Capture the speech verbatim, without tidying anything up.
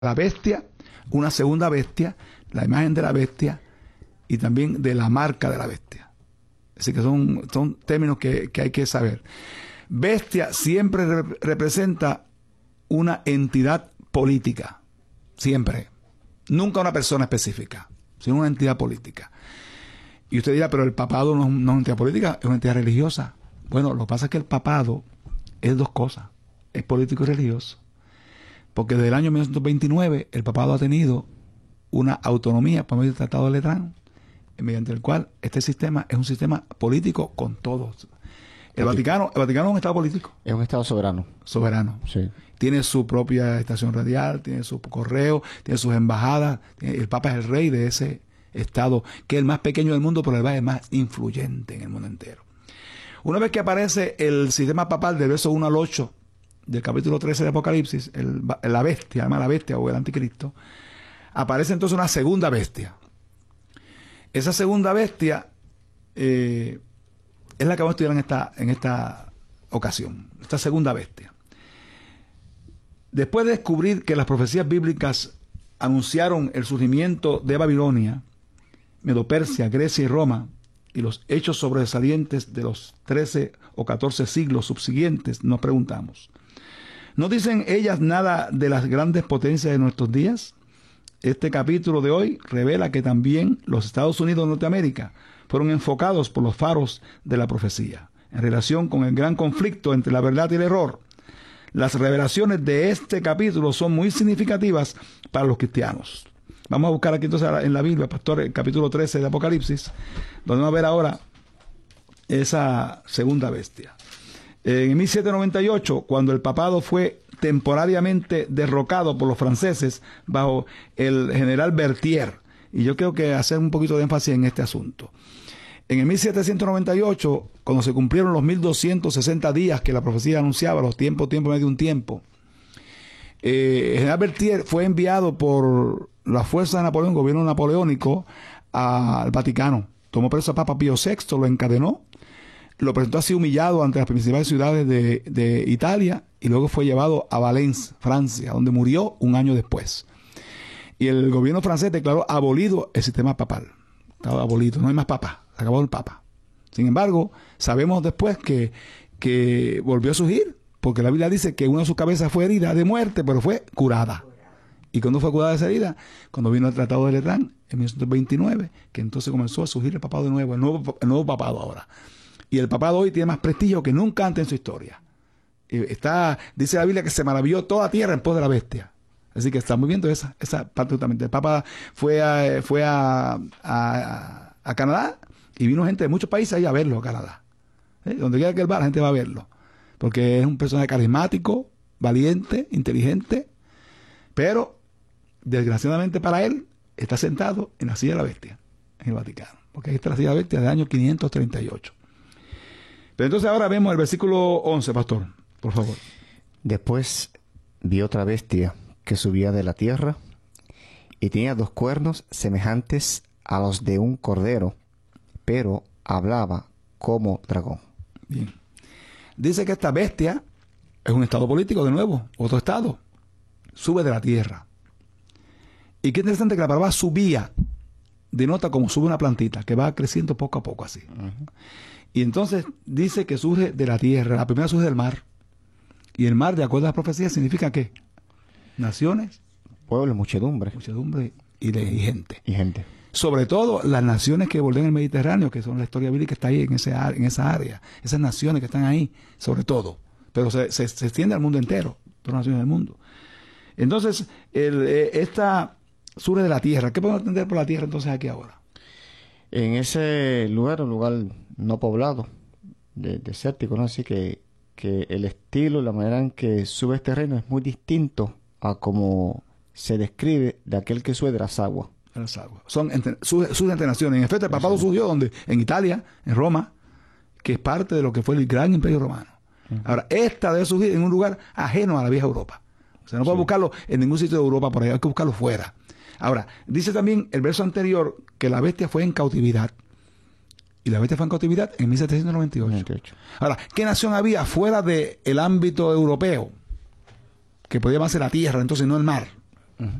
la bestia, una segunda bestia, la imagen de la bestia y también de la marca de la bestia. Así que son, son términos que, que hay que saber. Bestia siempre rep representa una entidad política, siempre. Nunca una persona específica, sino una entidad política. Y usted dirá, pero el papado no, no es una entidad política, es una entidad religiosa. Bueno, lo que pasa es que el papado es dos cosas, es político y religioso. Porque desde el año mil novecientos veintinueve el papado ha tenido una autonomía por medio del Tratado de Letrán, mediante el cual este sistema es un sistema político con todos. El Vaticano, el Vaticano es un estado político. Es un estado soberano. Soberano. Sí. Tiene su propia estación radial, tiene su correo, tiene sus embajadas. Tiene, el Papa es el rey de ese estado, que es el más pequeño del mundo, pero el más, el más influyente en el mundo entero. Una vez que aparece el sistema papal del verso uno al ocho del capítulo trece de Apocalipsis, el, la bestia, llama la bestia o el anticristo, aparece entonces una segunda bestia. Esa segunda bestia eh, es la que vamos a estudiar en esta, en esta ocasión, esta segunda bestia. Después de descubrir que las profecías bíblicas anunciaron el surgimiento de Babilonia, Medo-Persia, Grecia y Roma, y los hechos sobresalientes de los trece o catorce siglos subsiguientes, nos preguntamos, ¿no dicen ellas nada de las grandes potencias de nuestros días? Este capítulo de hoy revela que también los Estados Unidos de Norteamérica fueron enfocados por los faros de la profecía, en relación con el gran conflicto entre la verdad y el error. Las revelaciones de este capítulo son muy significativas para los cristianos. Vamos a buscar aquí entonces en la Biblia, pastor, el capítulo trece de Apocalipsis, donde vamos a ver ahora esa segunda bestia. En mil setecientos noventa y ocho, cuando el papado fue temporariamente derrocado por los franceses bajo el general Berthier, y yo creo que hacer un poquito de énfasis en este asunto. En el mil setecientos noventa y ocho, cuando se cumplieron los mil doscientos sesenta días que la profecía anunciaba, los tiempos, tiempo, medio un tiempo, eh, el general Berthier fue enviado por la fuerza de Napoleón, gobierno napoleónico, a, al Vaticano. Tomó preso a Papa Pío sexto, lo encadenó, lo presentó así humillado ante las principales ciudades de, de Italia, y luego fue llevado a Valence, Francia, donde murió un año después. Y el gobierno francés declaró abolido el sistema papal. Estaba abolido, no hay más papa, se acabó el papa. Sin embargo, sabemos después que, que volvió a surgir, porque la Biblia dice que una de sus cabezas fue herida de muerte, pero fue curada. ¿Y cuándo fue curada esa herida? Cuando vino el Tratado de Letrán, en mil novecientos veintinueve, que entonces comenzó a surgir el papado de nuevo, el nuevo, el nuevo papado ahora. Y el papado hoy tiene más prestigio que nunca antes en su historia. Está, dice la Biblia que se maravilló toda tierra en pos de la bestia. Así que estamos viendo esa, esa parte totalmente. El Papa fue a, fue a, a, a Canadá y vino gente de muchos países ahí a verlo a Canadá. ¿Eh? Donde quiera que él va, la gente va a verlo. Porque es un personaje carismático, valiente, inteligente, pero desgraciadamente para él está sentado en la silla de la bestia, en el Vaticano. Porque ahí está la silla de la bestia del año quinientos treinta y ocho. Pero entonces ahora vemos el versículo once, pastor, por favor. Después vi otra bestia que subía de la tierra y tenía dos cuernos semejantes a los de un cordero, pero hablaba como dragón. Bien. Dice que esta bestia es un estado político, de nuevo, otro estado. Sube de la tierra. Y qué interesante que la palabra subía denota como sube una plantita, que va creciendo poco a poco así. Uh-huh. Y entonces dice que surge de la tierra. La primera surge del mar. Y el mar, de acuerdo a las profecías, significa ¿qué? Naciones. Pueblos, muchedumbre. Muchedumbre y, de, y gente. Y gente. Sobre todo las naciones que bordean el Mediterráneo, que son la historia bíblica que está ahí en, ese, en esa área. Esas naciones que están ahí, sobre todo. Pero se, se, se extiende al mundo entero. Todas las naciones del mundo. Entonces, el, esta surge de la tierra. ¿Qué podemos entender por la tierra entonces aquí ahora? En ese lugar, un lugar no poblado, de, desértico, ¿no? Así que, que el estilo, la manera en que sube este reino es muy distinto a como se describe de aquel que sube de las aguas. De las aguas. Son entre, sube, sube entre naciones. En efecto, el papado surgió donde, en Italia, en Roma, que es parte de lo que fue el gran imperio romano. Uh-huh. Ahora, esta debe surgir en un lugar ajeno a la vieja Europa. O sea, no puede sí. buscarlo en ningún sitio de Europa por ahí, hay que buscarlo fuera. Ahora, dice también el verso anterior que la bestia fue en cautividad. Y la bestia fue en cautividad en mil setecientos noventa y ocho. noventa y ocho. Ahora, ¿qué nación había fuera del ámbito europeo? Que podía llamarse la tierra, entonces no el mar.